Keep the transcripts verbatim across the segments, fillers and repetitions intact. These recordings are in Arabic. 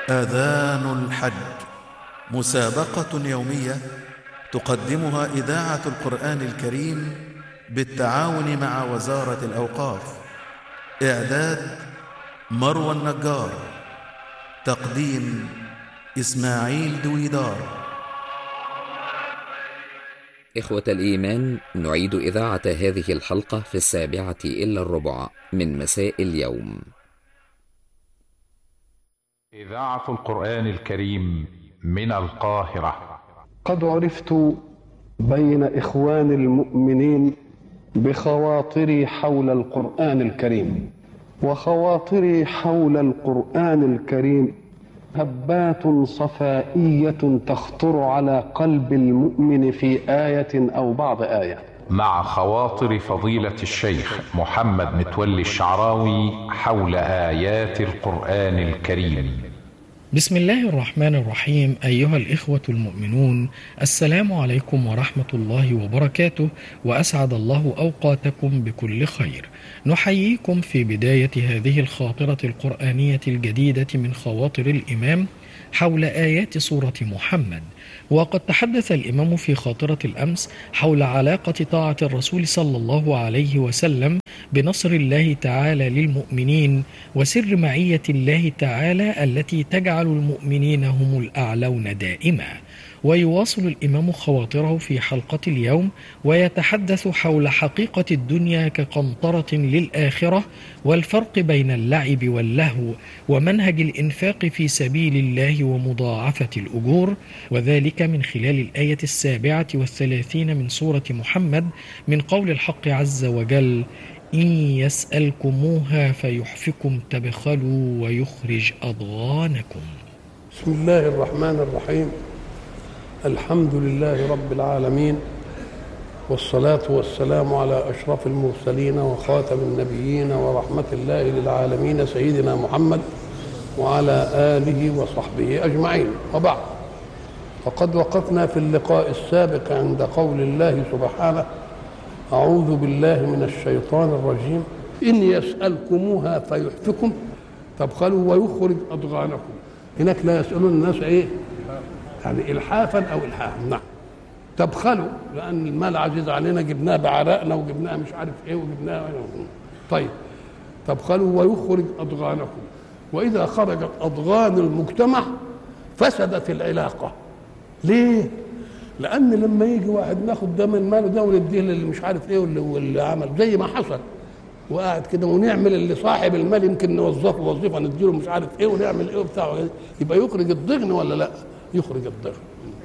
آذان الحج، مسابقة يومية تقدمها إذاعة القرآن الكريم بالتعاون مع وزارة الأوقاف. إعداد مروى النجار، تقديم إسماعيل دويدار. إخوة الإيمان، نعيد إذاعة هذه الحلقة في السابعة إلا الربع من مساء اليوم. إذاعة القرآن الكريم من القاهرة. قد عرفت بين إخوان المؤمنين بخواطري حول القرآن الكريم، وخواطري حول القرآن الكريم هبات صفائية تخطر على قلب المؤمن في آية أو بعض آية. مع خواطر فضيلة الشيخ محمد متولي الشعراوي حول آيات القرآن الكريم. بسم الله الرحمن الرحيم. أيها الإخوة المؤمنون، السلام عليكم ورحمة الله وبركاته، وأسعد الله أوقاتكم بكل خير. نحييكم في بداية هذه الخاطرة القرآنية الجديدة من خواطر الإمام حول آيات سورة محمد. وقد تحدث الإمام في خاطرة الأمس حول علاقة طاعة الرسول صلى الله عليه وسلم بنصر الله تعالى للمؤمنين، وسر معية الله تعالى التي تجعل المؤمنين هم الأعلون دائما. ويواصل الإمام خواطره في حلقة اليوم ويتحدث حول حقيقة الدنيا كقنطرة للآخرة، والفرق بين اللعب واللهو، ومنهج الإنفاق في سبيل الله ومضاعفة الأجور، وذلك من خلال الآية السابعة والثلاثين من سورة محمد من قول الحق عز وجل: إن يسألكموها فيحفكم تبخلوا ويخرج أضغانكم. بسم الله الرحمن الرحيم. الحمد لله رب العالمين، والصلاة والسلام على أشرف المرسلين وخاتم النبيين ورحمة الله للعالمين سيدنا محمد وعلى آله وصحبه أجمعين، وبعد. فقد وقفنا في اللقاء السابق عند قول الله سبحانه: أعوذ بالله من الشيطان الرجيم، إن يسألكموها فيحفكم تبخلوا ويخرج أضغانكم. هناك لا يسألون الناس إيه؟ يعني إلحافا أو إلحافا. نعم، تبخلوا لأن المال عزيز علينا، جبناه بعرقنا وجبناه مش عارف إيه وجبناه. طيب، تبخلوا ويخرج أضغانكم. وإذا خرجت أضغان المجتمع فسدت العلاقة. ليه؟ لأن لما يجي واحد ناخد ده من ماله ده ونديه اللي مش عارف إيه واللي, واللي عمل زي ما حصل، وقاعد كده ونعمل اللي صاحب المال يمكن نوظفه وظيفة نديله مش عارف إيه ونعمل إيه وبتاع، يبقى يخرج الضغن ولا لا؟ يخرج الضغن.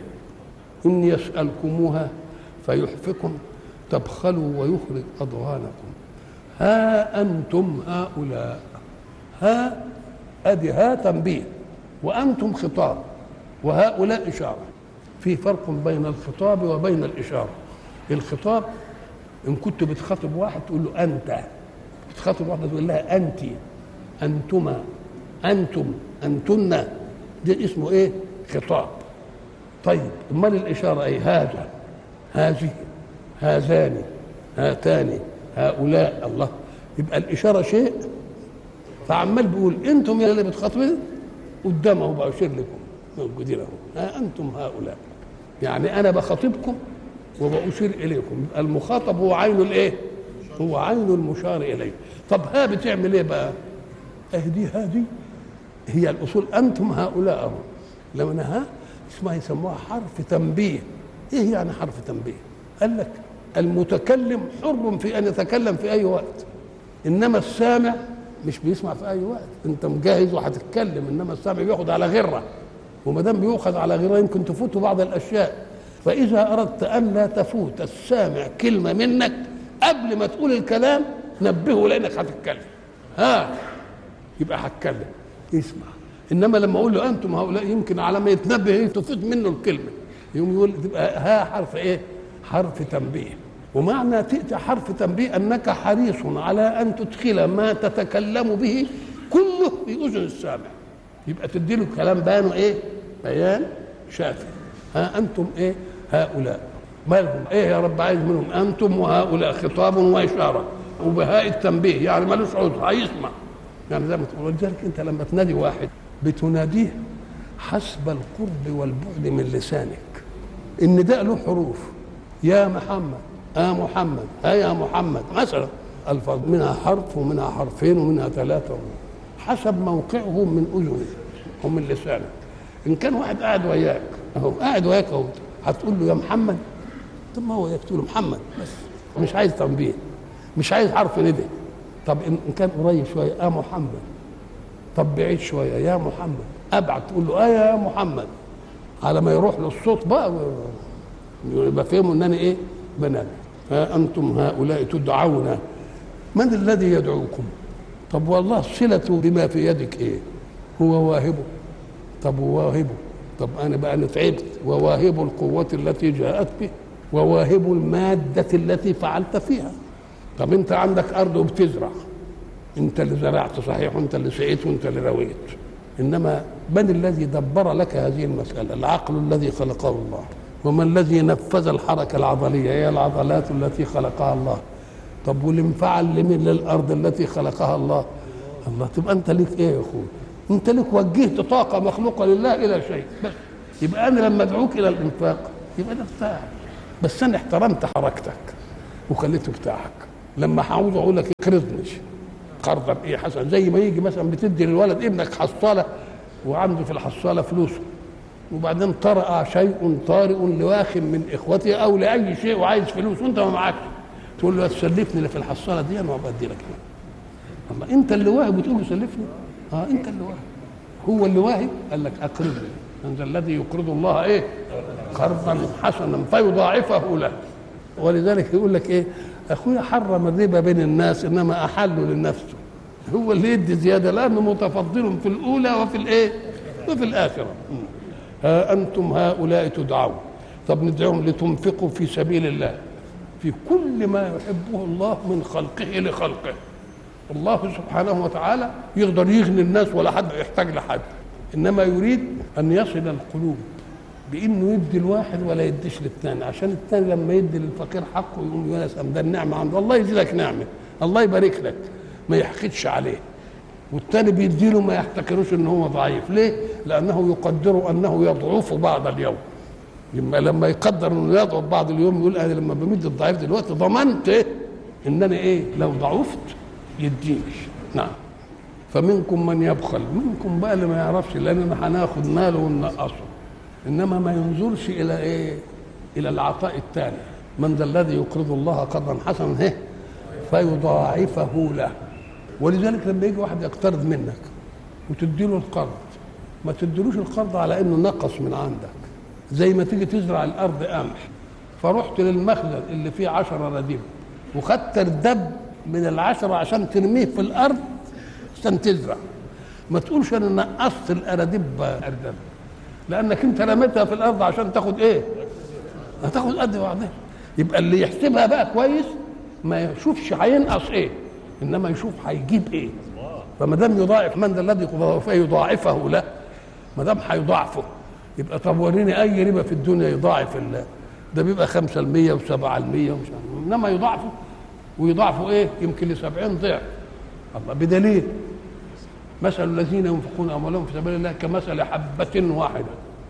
إن يسألكموها فيحفكم تبخلوا ويخرج أضغانكم. ها أنتم هؤلاء. ها أدي ها تنبيه، وأنتم خطاب، وهؤلاء إشارة. في فرق بين الخطاب وبين الإشارة. الخطاب إن كنت بتخاطب واحد تقول له أنت، بتخاطب واحدة تقول لها أنت، أنتما، أنتم، أنتن، ده اسمه إيه؟ خطاب. طيب، امال الاشاره ايه؟ هذا، هذه، هذان، هاتان، هؤلاء. الله، يبقى الاشاره شيء، فعمال بيقول انتم يا اللي بتخاطبين قدامه بأشير لكم موجودين اهو، ها انتم هؤلاء، يعني انا بخاطبكم وبأشير اليكم. يبقى المخاطب هو عين الايه؟ هو عين المشار اليه. طب ها بتعمل ايه بقى؟ اهدي هذه هي الاصول، انتم هؤلاء اهو. لو انها اسمها يسموها حرف تنبيه. ايه يعني حرف تنبيه؟ قال لك المتكلم حر في ان يتكلم في اي وقت، انما السامع مش بيسمع في اي وقت. انت مجهز وهتتكلم، انما السامع بياخد على غره، وما دام بياخذ على غره يمكن تفوت بعض الاشياء. فاذا اردت ان لا تفوت السامع كلمه منك قبل ما تقول الكلام نبهه لانك هتتكلم. ها يبقى هتكلم، يسمع. انما لما اقول له انتم هؤلاء يمكن على ما يتنبه تفوت منه الكلمه، يقوم يقول تبقى ها حرف ايه؟ حرف تنبيه. ومعنى تأتي حرف تنبيه انك حريص على ان تدخل ما تتكلم به كله في اذن السامع، يبقى تديله كلام بيانه ايه؟ بيان شافي. ها انتم ايه؟ هؤلاء. مالهم ايه يا رب عايز منهم؟ انتم وهؤلاء، خطاب واشاره، وبهاء التنبيه يعني ملوش عذر، هيسمع. يعني زي ما تقول. ولذلك انت لما تنادي واحد بتناديه حسب القرب والبعد من لسانك. النداء له حروف، يا محمد، آ محمد، ها يا محمد مثلا، الفاظ منها حرف ومنها حرفين ومنها ثلاثه، حسب موقعه من اذنك ومن لسانك. ان كان واحد قاعد وياك اهو، قاعد وياك اهو، هتقول له يا محمد، طب ما هو يقول له محمد بس، مش عايز تنبيه، مش عايز حرف ندى. طب ان كان قريب شويه اه محمد، طب بعيد شويه يا محمد، ابعد تقول له اه يا محمد، على ما يروح للصوت بقى يبقى فهموا ان انا ايه بنادي. ها انتم هؤلاء تدعون، من الذي يدعوكم؟ طب والله صلته بما في يدك ايه؟ هو واهبه. طب وواهبه، طب انا بقى انا تعبت، وواهب القوه التي جاءت به، وواهب الماده التي فعلت فيها. طب انت عندك ارض وبتزرع، انت اللي زرعت صحيح، وانت اللي سقيت، وانت اللي رويت، انما من الذي دبر لك هذه المساله؟ العقل الذي خلقه الله. وما الذي نفذ الحركه العضليه؟ هي العضلات التي خلقها الله. طب والانفعال لمن؟ للارض التي خلقها الله. الله، تبقى انت ليك ايه يا اخوي؟ انت لك وجهت طاقه مخلوقه لله الى شيء بس. يبقى انا لما ادعوك الى الانفاق يبقى ده بتاعك، بس انا احترمت حركتك وخليته بتاعك. لما هعوز اقول لك اقرضني قرضا ايه حسن، زي ما يجي مثلا بتدي للولد ابنك حصاله وعنده في الحصاله فلوسه، وبعدين طرأ شيء طارئ لواخ من اخوته او لاي شيء وعايز فلوس وانت ما معكش، تقول له تسلفني اللي في الحصاله دي انا بدي لك. الله، انت اللي واهب وتقول له سلفني؟ اه انت اللي واهب، هو اللي واهب. قال لك اقرضني، انت الذي يقرض الله ايه قرضا حسنا فيضاعفه له. ولذلك يقول لك ايه، اخويا حرم الربا بين الناس انما احله لنفسه، هو اللي يدي زياده لانه متفضل في الاولى وفي الايه وفي الاخره. ها انتم هؤلاء تدعون، طب ندعوهم لتنفقوا في سبيل الله في كل ما يحبه الله من خلقه لخلقه. الله سبحانه وتعالى يقدر يغني الناس ولا حد يحتاج لحد، انما يريد ان يصل القلوب بانه يدي الواحد ولا يديش للثاني، عشان الثاني لما يدي للفقير حقه يقوم يا سلام ده النعمه عنده، الله يزيدك نعمه، الله يبارك لك، ما يحقدش عليه. والثاني بيدي له ما يحتكروش ان هو ضعيف، ليه؟ لانه يقدر انه يضعف بعض اليوم. لما لما يقدر انه يضعف بعض اليوم يقول انا لما بمد الضعيف دلوقتي ضمنت ايه؟ انني ايه؟ لو ضعفت يديني. نعم. فمنكم من يبخل، منكم بقى اللي ما يعرفش، لاننا هناخد ماله وننقصه، انما ما ينظرش الى ايه؟ الى العطاء الثاني. من ذا الذي يقرض الله قرضا حسنا ايه؟ فيضاعفه له. ولذلك لما يجي واحد يقترض منك وتدي له القرض، ما تديلوش القرض على انه نقص من عندك. زي ما تيجي تزرع الارض قمح، فرحت للمخزن اللي فيه عشرة رديب وخدت الدب من العشرة عشان ترميه في الارض عشان تزرع، ما تقولش انا نقصت الاراديب اردب، لانك انت رميتها في الارض عشان تاخد ايه؟ هتاخد قد بعضها. يبقى اللي يحسبها بقى كويس ما يشوفش هينقص ايه، انما يشوف هيجيب ايه. فما دام يضاعف، من ذا الذي يضاعفه له، ما دام هيضاعفه يبقى طب وريني اي ربا في الدنيا يضاعف الله، ده بيبقى خمسة المية وسبعة المية ومش عارف، انما يضاعفه ويضاعفه ايه؟ يمكن لسبعين ضعف. الله، بدليل مثل الذين ينفقون اموالهم في سبيل الله كمثل حبة واحدة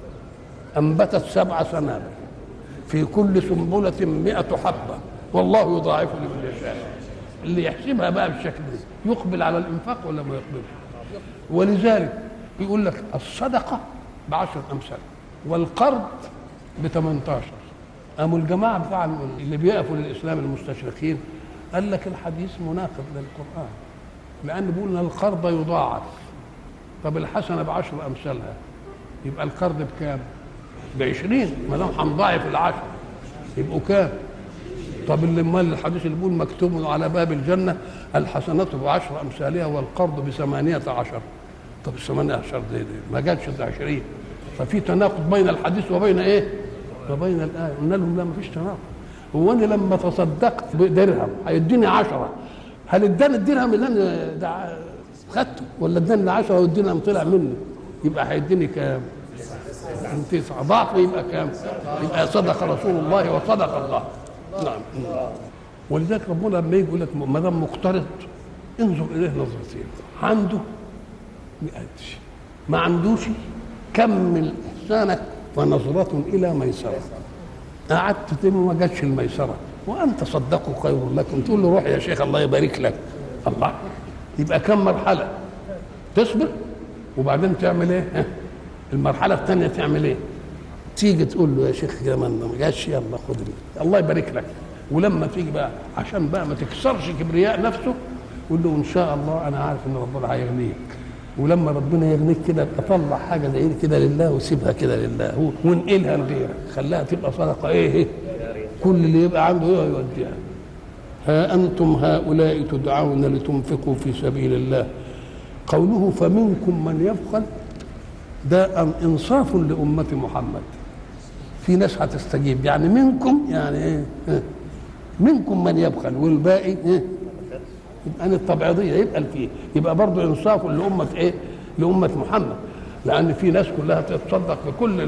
انبتت سبع سنابل في كل سنبلة مئة حبة والله يضاعف لمن يشاء. اللي يحسبها بقى بالشكل ده يقبل على الانفاق ولا ما يقبلش؟ ولذلك يقول لك الصدقة بعشر امثال والقرض بثمانتاشر. قاموا الجماعة بتاع اللي بيقفوا للاسلام المستشرقين قال لك الحديث مناقض للقرآن، لأن بيقول ان القرض يضاعف. طب الحسنة بعشر امثالها يبقى القرض بكام؟ بعشرين، ما دام هنضاعف العشر يبقوا كام؟ طب اللي مال الحديث اللي بيقول مكتوب على باب الجنة الحسنات بعشر امثالها والقرض بثمانية عشر. طب الثمانية عشر دي, دي ما جاتش ده عشرين، ففي تناقض بين الحديث وبين ايه؟ وبين الآية. قلنا لهم لا، ما فيش تناقض. هو انا لما تصدقت بدرهم هيديني عشرة، هل اداني الدرهم اللي انا خدته ولا اداني عشرة والدرهم طلع مني؟ يبقى هيديني كام؟ تسعة ضعف، يبقى كام؟ يبقى صدق رسول الله وصدق الله. نعم. ولذلك ربنا لما يجي يقول لك ما دام مقترض انظر اليه نظرتين، عنده ما قدش، ما عندوش كمل إحسانك ونظرة إلى ميسرة. قعدت تم ما جاتش الميسرة وأن تصدقوا خير لكم، تقول له روح يا شيخ الله يبارك لك. الله، يبقى كم مرحلة؟ تصبر وبعدين تعمل إيه؟ المرحلة الثانية تعمل إيه؟ تيجي تقول له يا شيخ كمان ما جاتش، يلا خد الله يبارك لك. ولما تيجي بقى عشان بقى ما تكسرش كبرياء نفسه قول له ان شاء الله انا عارف ان ربنا هيغنيك، ولما ربنا يغنيك كده اطلع حاجه زي كده لله وسيبها كده لله وانقلها لغيرك، خليها تبقى صدقه ايه كل اللي يبقى عنده ايه يوديها. ها انتم هؤلاء تدعون لتنفقوا في سبيل الله. قوله فمنكم من يبخل ده انصاف لامه محمد. في ناس هتستجيب، يعني منكم يعني ايه؟ منكم من يبخل والباقي ايه؟ يبقى ان التبعيضيه يبقى فيه، يبقى برضه انصاف لامه ايه؟ لامه محمد، لان في ناس كلها تتصدق بكل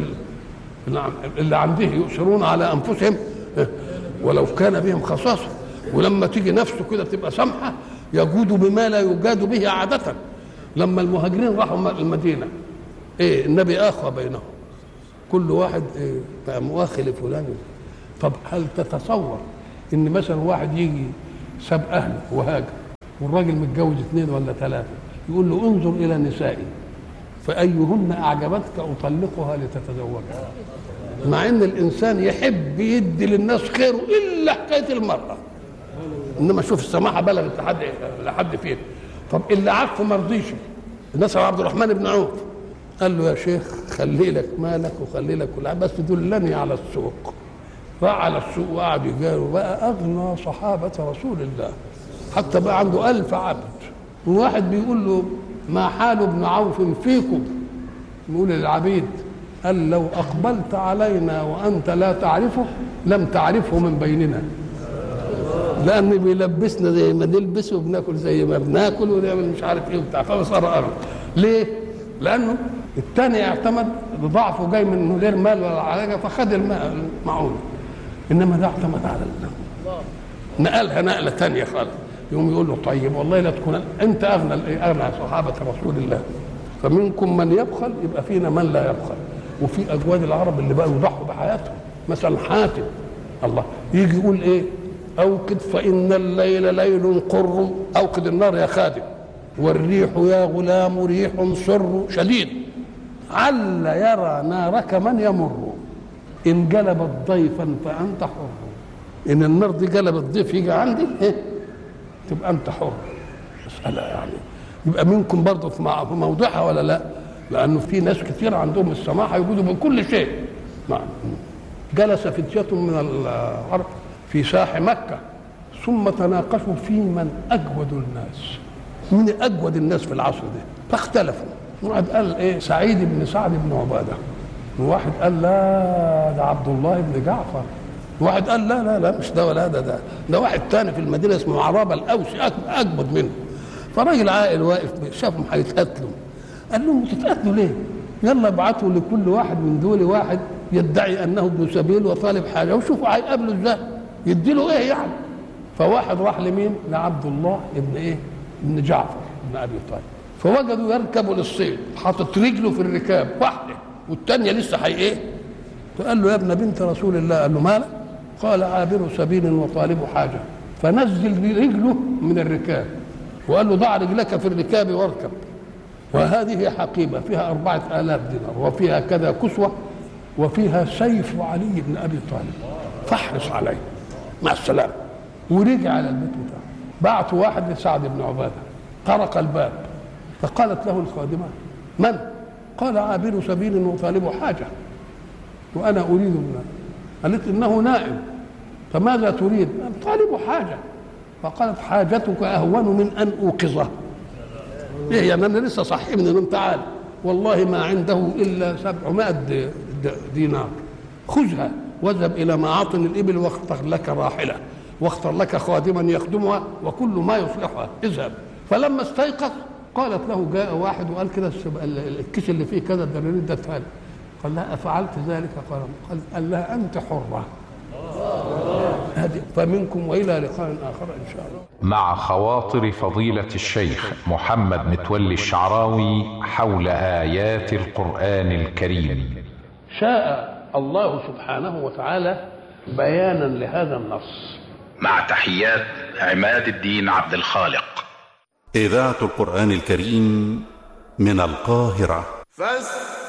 اللي عنده، يؤثرون على انفسهم ولو كان بهم خصاصه، ولما تيجي نفسه كده تبقى سمحه يجود بما لا يجاد به عاده. لما المهاجرين راحوا المدينه ايه؟ النبي اخى بينهم، كل واحد ايه بقى مؤاخي لفلان. طب هل تتصور ان مثلا واحد يجي ساب اهله وهاجر والراجل متجوز اثنين ولا ثلاثه، يقول له انظر الى نسائي فايهن اعجبتك اطلقها لتتزوجها، مع ان الانسان يحب يدي للناس خيره الا حكايه المراه. انما شوف السماحه بلغت لحد لحد فين. طب اللي عفوا ما رضيش، الناس عبد الرحمن بن عوف قال له يا شيخ خلي لك مالك وخلي لك كل بس دلني على السوق. راح على السوق وقعد يجاره، بقى اغنى صحابه رسول الله، حتى بقى عنده ألف عبد. وواحد بيقول له ما حال ابن عوف فيكم؟ يقول للعبيد قال لو اقبلت علينا وانت لا تعرفه لم تعرفه من بيننا، لان بيلبسنا زي ما نلبس وبناكل زي ما بناكل ونعمل مش عارف ايه وبتاع، فصار ارض. ليه؟ لانه الثاني اعتمد بضعفه جاي من غير مال ولا حاجه فخد المعونه، انما ده اعتمد على الله نقلها نقله ثانيه خالص. يقوم يقول له طيب والله لا تكون انت اغنى اغنى صحابه رسول الله. فمنكم من يبخل، يبقى فينا من لا يبخل. وفي اجواد العرب اللي بقوا يضحوا بحياتهم، مثلا حاتم الله يجي يقول ايه؟ اوقد فان الليل ليل قر، اوقد النار يا خادم، والريح يا غلام ريح سر شديد، عل يرى نارك من يمر، ان جلبت ضيفا فانت حر. ان النار دي جلبت ضيف يجي عندي ايه؟ تبقى انت حر. مساله يعني يبقى منكم برضه في موضعها ولا لا؟ لانه في ناس كثير عندهم السماحه يجودوا بكل شيء. نعم. جلس فتية من العرب في ساح مكه ثم تناقشوا في من اجود الناس، من اجود الناس في العصر ده، فاختلفوا. واحد قال ايه؟ سعيد بن سعد بن عباده، وواحد قال لا ده عبد الله بن جعفر، وواحد قال لا لا لا مش ده ولا ده ده ده واحد تاني في المدينه اسمه عرابه الاوسي اجمد منه. فراجل عاقل واقف شافهم هيتقاتلوا، قال لهم تتقاتلوا ليه؟ يلا ابعتوا لكل واحد من دول واحد يدعي انه ابن سبيل وطالب حاجه وشوفوا هيقابلوا ازاي، يدي له ايه يعني. فواحد راح لمين؟ لعبد الله ابن ايه؟ ابن جعفر ابن ابي طالب، فوجدوا يركبوا للصيد حاطط رجله في الركاب واحده والثانيه لسه هي ايه؟ فقال له يا ابن بنت رسول الله، قال له مالك؟ قال عابر سبيل وطالب حاجه، فنزل رجله من الركاب وقال له ضع رجلك في الركاب واركب، وهذه حقيبه فيها أربعة آلاف دينار وفيها كذا كسوه وفيها سيف علي بن ابي طالب فاحرص عليه مع السلامه. ورجع على البيت بتاعه. بعت واحد لسعد بن عباده، طرق الباب فقالت له الخادمه من؟ قال عابر سبيل وطالب حاجه وانا اريد منه. قالت انه نائم. فماذا تريد؟ طالب حاجه. فقالت حاجتك اهون من ان اوقظه. ايه يعني انا لسه صاحي من النوم، تعال والله ما عنده الا سبعمائة دينار، خذها واذهب الى معاطن الابل واختر لك راحله واختر لك خادما يخدمها وكل ما يصلحها، اذهب. فلما استيقظ قالت له جاء واحد وقال كده الكيس اللي فيه كذا الدنانير ده تعالى. قال لها افعلت ذلك؟ قال قال لها انت حره. فمنكم وإلى لقاء آخر إن شاء الله. مع خواطر فضيلة الشيخ محمد متولي الشعراوي حول آيات القرآن الكريم. شاء الله سبحانه وتعالى بيانا لهذا النص. مع تحيات عماد الدين عبد الخالق. إذاعة القرآن الكريم من القاهرة. فاستمعوا